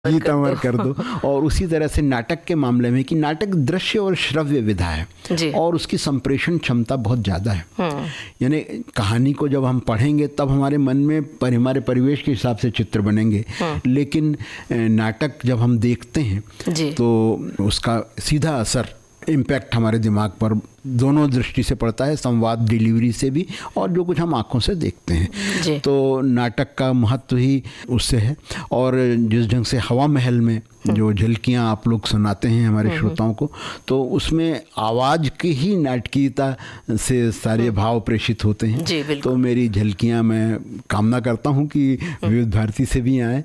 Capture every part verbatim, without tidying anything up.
गीत अमर कर दो। और उसी तरह से नाटक के मामले में कि नाटक दृश्य और श्रव्य विधा है और उसकी संप्रेषण क्षमता बहुत ज़्यादा है। यानी कहानी को जब हम पढ़ेंगे तब हमारे मन में पर हमारे परिवेश के हिसाब से चित्र बनेंगे, लेकिन नाटक जब हम देखते हैं तो उसका सीधा असर इम्पैक्ट हमारे दिमाग पर दोनों दृष्टि से पड़ता है, संवाद डिलीवरी से भी और जो कुछ हम आंखों से देखते हैं। तो नाटक का महत्व ही उससे है। और जिस ढंग से हवा महल में जो झलकियाँ आप लोग सुनाते हैं हमारे श्रोताओं को, तो उसमें आवाज़ की ही नाटकीयता से सारे भाव प्रेषित होते हैं। तो मेरी झलकियाँ मैं कामना करता हूँ कि विविध भारती से भी आए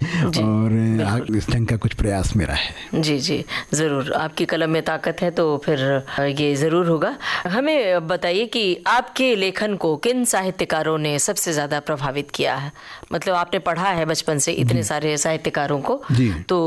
और इस ढंग का कुछ प्रयास मेरा है। जी जी ज़रूर, आपकी कलम में ताकत है तो फिर ये ज़रूर होगा। हमें बताइए कि आपके लेखन को किन साहित्यकारों ने सबसे ज़्यादा प्रभावित किया है? मतलब आपने पढ़ा है बचपन से इतने सारे साहित्यकारों को, तो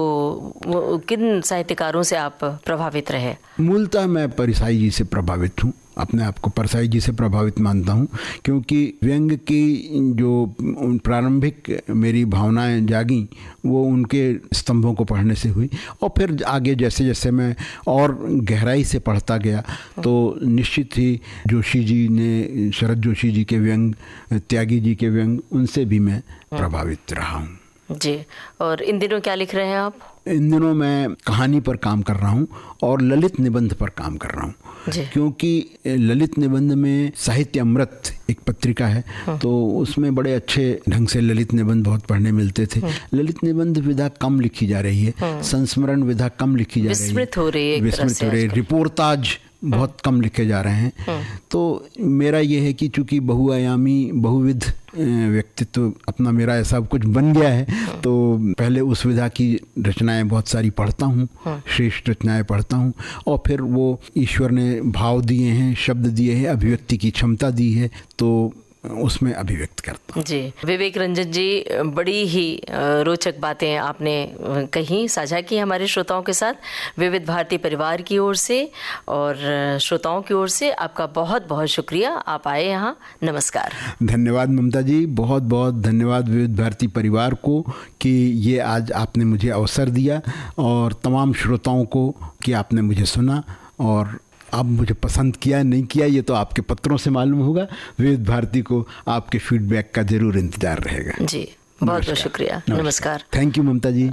वो किन साहित्यकारों से आप प्रभावित रहे? मूलतः मैं परिसाई जी से प्रभावित हूँ, अपने आप को परसाई जी से प्रभावित मानता हूँ, क्योंकि व्यंग की जो प्रारंभिक मेरी भावनाएं जागी वो उनके स्तंभों को पढ़ने से हुई। और फिर आगे जैसे जैसे मैं और गहराई से पढ़ता गया तो निश्चित ही जोशी जी ने, शरद जोशी जी के व्यंग, त्यागी जी के व्यंग, उनसे भी मैं प्रभावित रहा हूँ। जी, और इन दिनों क्या लिख रहे हैं आप? इन दिनों मैं कहानी पर काम कर रहा हूँ और ललित निबंध पर काम कर रहा हूँ, क्योंकि ललित निबंध में साहित्य अमृत एक पत्रिका है, तो उसमें बड़े अच्छे ढंग से ललित निबंध बहुत पढ़ने मिलते थे। ललित निबंध विधा कम लिखी जा रही है, संस्मरण विधा कम लिखी जा रही है, विस्मृत हो रही है, विस्मृत हो रही है, रिपोर्टाज बहुत कम लिखे जा रहे हैं। तो मेरा ये है कि चूंकि बहुआयामी बहुविध व्यक्तित्व अपना मेरा ऐसा कुछ बन गया है, तो पहले उस विधा की रचनाएं बहुत सारी पढ़ता हूँ, श्रेष्ठ रचनाएं पढ़ता हूँ, और फिर वो ईश्वर ने भाव दिए हैं, शब्द दिए हैं, अभिव्यक्ति की क्षमता दी है, तो उसमें अभिव्यक्त करता हूँ। जी, विवेक रंजन जी, बड़ी ही रोचक बातें आपने कही, साझा की हमारे श्रोताओं के साथ। विविध भारती परिवार की ओर से और श्रोताओं की ओर से आपका बहुत बहुत शुक्रिया, आप आए यहाँ। नमस्कार। धन्यवाद ममता जी, बहुत बहुत धन्यवाद विविध भारती परिवार को कि ये आज आपने मुझे अवसर दिया, और तमाम श्रोताओं को कि आपने मुझे सुना और आप मुझे पसंद किया नहीं किया ये तो आपके पत्रों से मालूम होगा। विविध भारती को आपके फीडबैक का जरूर इंतजार रहेगा। जी, बहुत बहुत शुक्रिया। नमस्कार। थैंक यू ममता जी।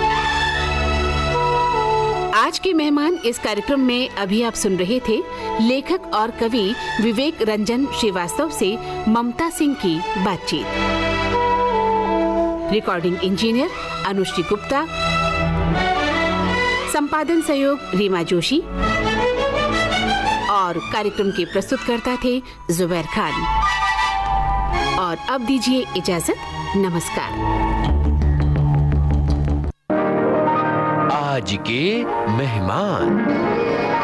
आज के मेहमान इस कार्यक्रम में अभी आप सुन रहे थे लेखक और कवि विवेक रंजन श्रीवास्तव से ममता सिंह की बातचीत। रिकॉर्डिंग इंजीनियर अनुश्री गुप्ता, संपादन सहयोग रीमा जोशी और कार्यक्रम के प्रस्तुतकर्ता थे जुबैर खान। और अब दीजिए इजाजत, नमस्कार। आज के मेहमान।